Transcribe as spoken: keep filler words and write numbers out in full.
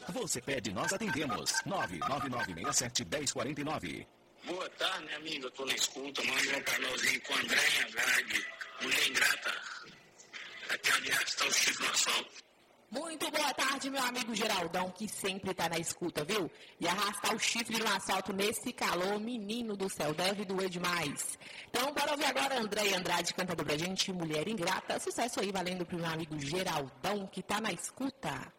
Você pede, nós atendemos. nove nove nove seis sete, um zero quatro nove. Boa tarde, minha amiga. Eu tô na escuta. Manda um canalzinho com Andréia Andrade. Mulher ingrata. Até de arrastar o chifre no asfalto. Muito boa tarde, meu amigo Geraldão, que sempre tá na escuta, viu? E arrastar o chifre no asfalto nesse calor, menino do céu, deve doer demais. Então, bora ouvir agora Andréia Andrade cantando pra gente, Mulher Ingrata. Sucesso aí, valendo pro meu amigo Geraldão, que tá na escuta.